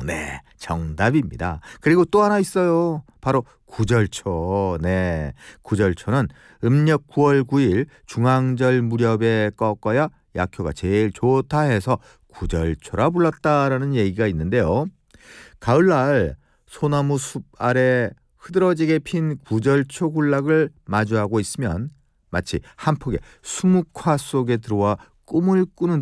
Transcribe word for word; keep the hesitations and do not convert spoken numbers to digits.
네, 정답입니다. 그리고 또 하나 있어요. 바로 구절초. 네, 구절초는 음력 구월 구일 중앙절 무렵에 꺾어야 약효가 제일 좋다 해서 구절초라 불렀다라는 얘기가 있는데요. 가을날 소나무 숲 아래 흐드러지게 핀 구절초 군락을 마주하고 있으면 마치 한 폭의 수묵화 속에 들어와 꿈을 꾸는